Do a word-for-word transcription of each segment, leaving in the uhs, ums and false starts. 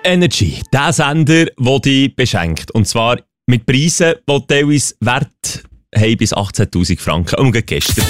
Energy, der Sender, der dich beschenkt. Und zwar mit Preisen, die teilweise Wert haben bis achtzehntausend Franken. Und gestern.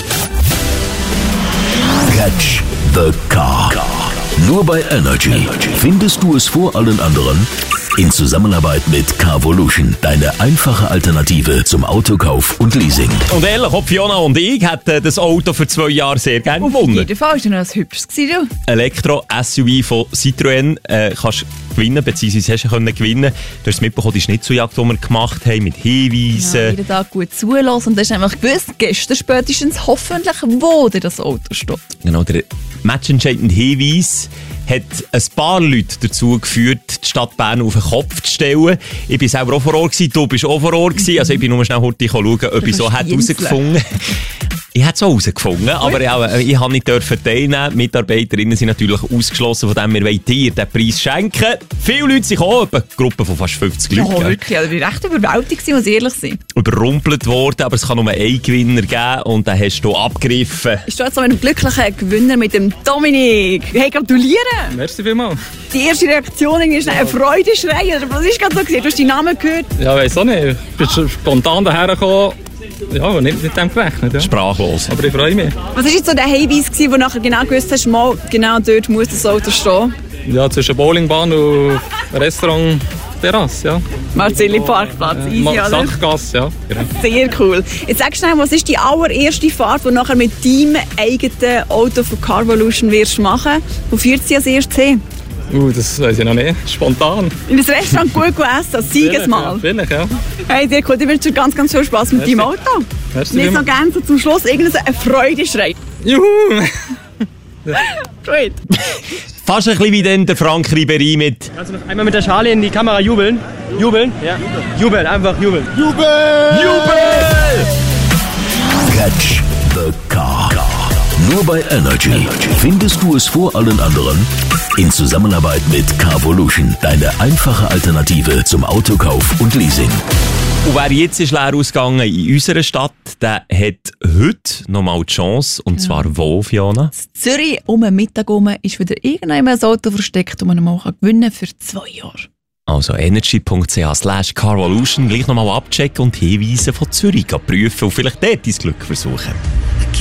Catch the Car. Nur bei Energy findest du es vor allen anderen in Zusammenarbeit mit Carvolution, deine einfache Alternative zum Autokauf und Leasing. Und ehrlich, ob Fiona und ich hätten das Auto für zwei Jahre sehr gerne gewonnen. Auf jeden Fall, war noch ein hübsches gewesen, du. Elektro-S U V von Citroën äh, kannst gewinnen, beziehungsweise hast du können gewinnen. Du hast es mitbekommen, die Schnitzeljagd, die wir gemacht haben, mit Hinweisen. Ja, jeden Tag gut zulassen. Und du hast einfach gewusst, gestern spätestens hoffentlich, wo dir das Auto steht. Genau, der matchentscheidende Hinweis hat ein paar Leute dazu geführt, die Stadt Bern auf den Kopf zu stellen. Ich war selber auch vor Ort, du bist auch vor Ort. Mhm. Also ich bin nur schnell heute schauen, ob ich so herausgefunden habe. Ich habe es auch herausgefunden, aber ich, ich habe nicht teilnehmen. Die Mitarbeiterinnen sind natürlich ausgeschlossen, von dem wir wollen dir den Preis schenken. Viele Leute sind gekommen, eine Gruppe von fast fünfzig Leuten. Ja, wirklich. Also ich war recht überwältigt, muss ich ehrlich sein. Überrumpelt worden, aber es kann nur einen Gewinner geben und den hast du abgegriffen. Ich stehe jetzt mit einem glücklichen Gewinner, mit dem Dominik. Hey, gratulieren! Merci vielmals. Die erste Reaktion ist ein Freudeschrei. Was ist gerade so gewesen? Du hast deinen Namen gehört? Ja, weiss auch nicht. Ich bin schon spontan dahergekommen. Ja, nicht mit dem gerechnet. Ja. Sprachlos. Aber ich freue mich. Was war jetzt so der Hinweis, wo du nachher genau gewusst hast, mal genau dort muss das Auto stehen? Ja, zwischen Bowlingbahn und Restaurant Terrasse, ja. Marzilli Parkplatz, easy, Ma- oder? Sackgasse, ja. Genau. Sehr cool. Jetzt sag schnell, was ist die allererste Fahrt, die du nachher mit deinem eigenen Auto von Carvolution wirst machen? Wo führt sie als erstes hin? Uh, das weiss ich noch nicht. Spontan. In das Restaurant gut essen, zeig es mal. Vielleicht, ja. Hey, sehr cool. Ich wünsche dir ganz, ganz viel Spass mit Merci. deinem Auto. Merci Nicht so vielmals. gerne so zum Schluss irgendein Freudeschrei. Juhu! Gut. Fast ein bisschen wie dann der Frank Ribéry mit Kannst du noch einmal mit der Schale in die Kamera jubeln? Jubeln? Ja. Jubeln, einfach jubeln. Jubel! Jubel! Catch the Car. Nur bei Energy findest du es vor allen anderen in Zusammenarbeit mit Carvolution, deine einfache Alternative zum Autokauf und Leasing. Und wer jetzt ist leer ausgegangen in unserer Stadt, der hat heute nochmal die Chance. Und zwar wo, Fiona? In Zürich um den Mittag herum ist wieder irgendjemand ein Auto versteckt, das man mal gewinnen kann für zwei Jahre. Also energy.ch slash Carvolution gleich nochmal abchecken und Hinweise von Zürich prüfen und vielleicht dort dein Glück versuchen.